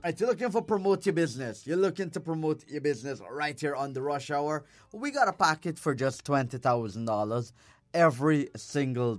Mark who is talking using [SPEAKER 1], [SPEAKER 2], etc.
[SPEAKER 1] Right, you're looking for promote your business. You're looking to promote your business right here on the Rush Hour. We got a packet for just $20,000 every single